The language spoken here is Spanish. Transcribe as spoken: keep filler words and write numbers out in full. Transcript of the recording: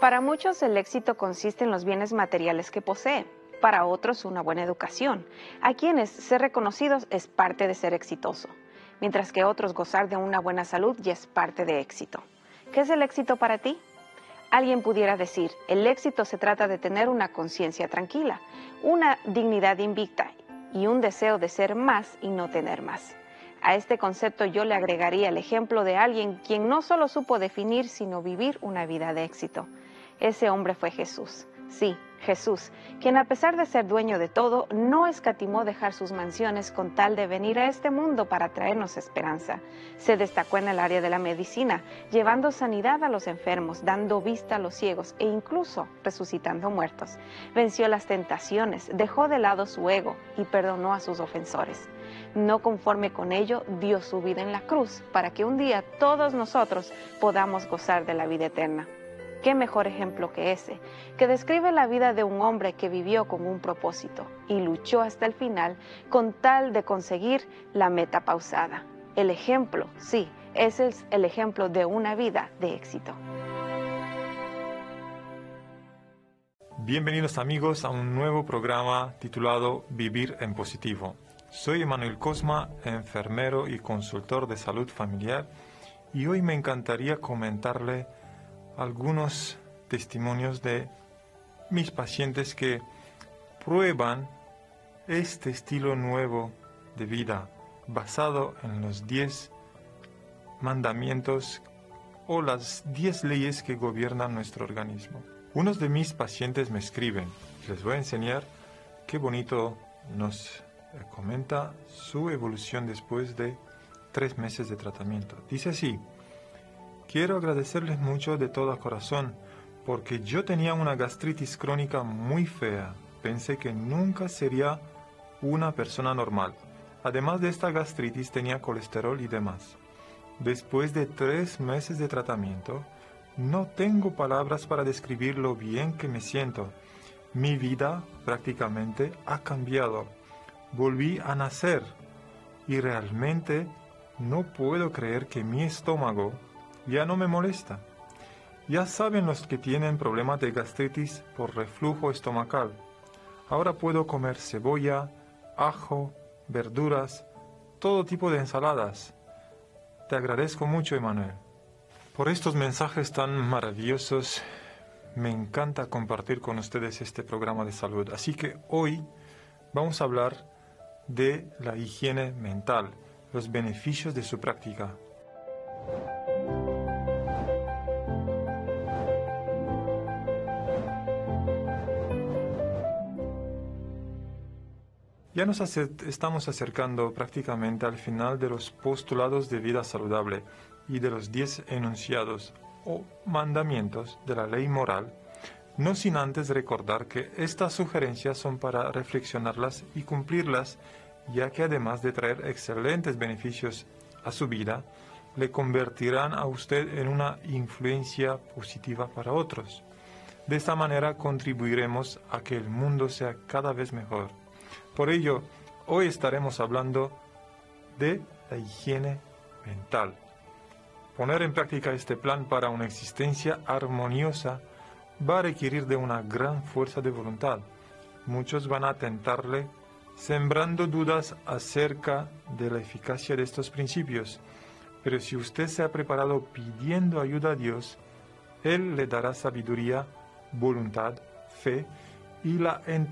Para muchos el éxito consiste en los bienes materiales que posee, para otros una buena educación. A quienes ser reconocidos es parte de ser exitoso, mientras que otros gozar de una buena salud ya es parte de éxito. ¿Qué es el éxito para ti? Alguien pudiera decir, el éxito se trata de tener una conciencia tranquila, una dignidad invicta y un deseo de ser más y no tener más. A este concepto yo le agregaría el ejemplo de alguien quien no solo supo definir, sino vivir una vida de éxito. Ese hombre fue Jesús. Sí, Jesús, quien a pesar de ser dueño de todo, no escatimó dejar sus mansiones con tal de venir a este mundo para traernos esperanza. Se destacó en el área de la medicina, llevando sanidad a los enfermos, dando vista a los ciegos e incluso resucitando muertos. Venció las tentaciones, dejó de lado su ego y perdonó a sus ofensores. No conforme con ello, dio su vida en la cruz para que un día todos nosotros podamos gozar de la vida eterna. ¿Qué mejor ejemplo que ese, que describe la vida de un hombre que vivió con un propósito y luchó hasta el final con tal de conseguir la meta pausada? El ejemplo, sí, ese es el ejemplo de una vida de éxito. Bienvenidos amigos a un nuevo programa titulado Vivir en Positivo. Soy Emanuel Cosma, enfermero y consultor de salud familiar, y hoy me encantaría comentarle algunos testimonios de mis pacientes que prueban este estilo nuevo de vida basado en los diez mandamientos o las diez leyes que gobiernan nuestro organismo. Unos de mis pacientes me escriben, les voy a enseñar qué bonito nos comenta su evolución después de tres meses de tratamiento. Dice así: quiero agradecerles mucho de todo corazón, porque yo tenía una gastritis crónica muy fea. Pensé que nunca sería una persona normal. Además de esta gastritis, tenía colesterol y demás. Después de tres meses de tratamiento, no tengo palabras para describir lo bien que me siento. Mi vida prácticamente ha cambiado. Volví a nacer y realmente no puedo creer que mi estómago ya no me molesta. Ya saben los que tienen problemas de gastritis por reflujo estomacal. Ahora puedo comer cebolla, ajo, verduras, todo tipo de ensaladas. Te agradezco mucho, Emanuel. Por estos mensajes tan maravillosos, me encanta compartir con ustedes este programa de salud. Así que hoy vamos a hablar de la higiene mental, los beneficios de su práctica. Ya nos acer- estamos acercando prácticamente al final de los postulados de vida saludable y de los diez enunciados o mandamientos de la ley moral, no sin antes recordar que estas sugerencias son para reflexionarlas y cumplirlas, ya que además de traer excelentes beneficios a su vida, le convertirán a usted en una influencia positiva para otros. De esta manera contribuiremos a que el mundo sea cada vez mejor. Por ello, hoy estaremos hablando de la higiene mental. Poner en práctica este plan para una existencia armoniosa va a requerir de una gran fuerza de voluntad. Muchos van a tentarle sembrando dudas acerca de la eficacia de estos principios. Pero si usted se ha preparado pidiendo ayuda a Dios, Él le dará sabiduría, voluntad, fe y la